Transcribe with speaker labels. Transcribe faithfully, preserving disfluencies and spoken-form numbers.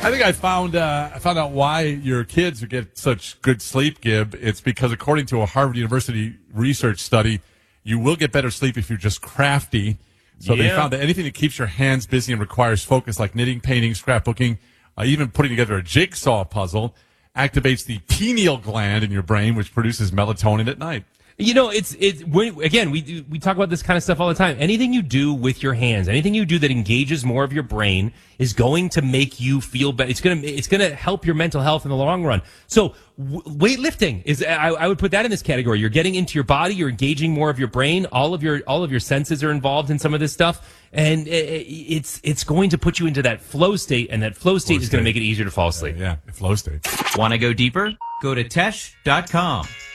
Speaker 1: I think I found uh, I found out why your kids get such good sleep, Gib. It's because according to a Harvard University research study, you will get better sleep if you're just crafty. So
Speaker 2: yeah.
Speaker 1: they found that anything that keeps your hands busy and requires focus, like knitting, painting, scrapbooking, uh, even putting together a jigsaw puzzle, activates the pineal gland in your brain, which produces melatonin at night.
Speaker 2: You know, it's it's when, again, we do, we talk about this kind of stuff all the time. Anything you do with your hands, anything you do that engages more of your brain is going to make you feel better. It's going to it's going to help your mental health in the long run. So w- weightlifting is I, I would put that in this category. You're getting into your body, you're engaging more of your brain. All of your all of your senses are involved in some of this stuff, and it, it's it's going to put you into that flow state, and that flow state flow is going to make it easier to fall asleep.
Speaker 1: Uh, yeah, flow state.
Speaker 3: Want to go deeper? Go to Tesh dot com.